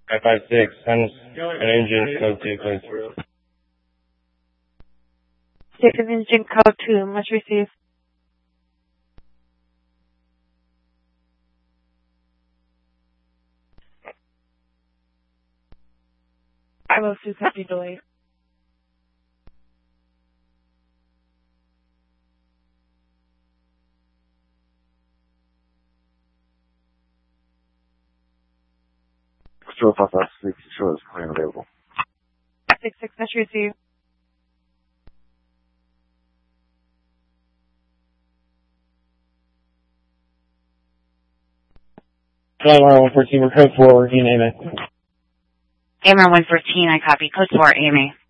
556, send an engine code 2, please. Station engine code 2, must receive. I will see copy delay. Control 556, show is clear and available. 566, must receive. Flight 114, we're code 4, you name it. AMR 114, I copy. Code 4, AMA.